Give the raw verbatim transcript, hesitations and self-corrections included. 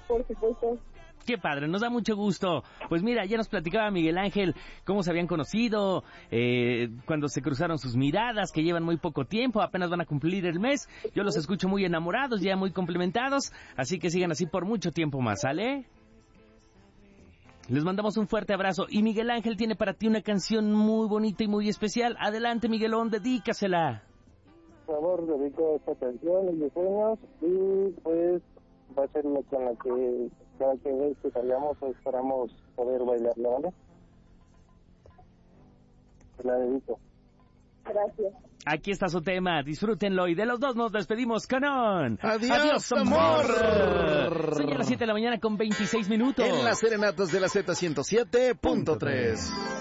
Por supuesto. Qué padre, nos da mucho gusto. Pues mira, ya nos platicaba Miguel Ángel cómo se habían conocido, eh, cuando se cruzaron sus miradas, que llevan muy poco tiempo, apenas van a cumplir el mes. Yo los escucho muy enamorados, ya muy complementados, así que sigan así por mucho tiempo más, ¿sale? Les mandamos un fuerte abrazo. Y Miguel Ángel tiene para ti una canción muy bonita y muy especial. Adelante, Miguelón, dedícasela. Por favor, dedico esta canción en mis sueños y pues va a ser lo con la que cada que vez que salgamos esperamos poder bailarla, ¿vale? Te la dedico. Gracias. Aquí está su tema, disfrútenlo y de los dos nos despedimos, Canón. Adiós, Adiós amor. amor. Son ya las siete de la mañana con veintiséis minutos. En las serenatas de la Z ciento siete punto tres.